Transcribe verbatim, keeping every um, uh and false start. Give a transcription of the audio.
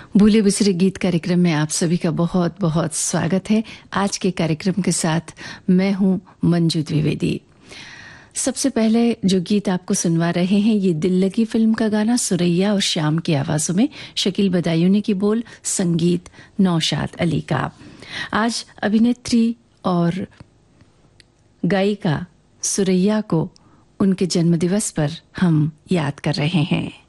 भूले बिसरे गीत कार्यक्रम में आप सभी का बहुत बहुत स्वागत है। आज के कार्यक्रम के साथ मैं हूं मंजू द्विवेदी। सबसे पहले जो गीत आपको सुनवा रहे हैं ये दिल लगी फिल्म का गाना सुरैया और श्याम की आवाजों में, शकील बदायूनी की बोल, संगीत नौशाद अली का। आज अभिनेत्री और गायिका सुरैया को उनके जन्मदिवस पर हम याद कर रहे हैं।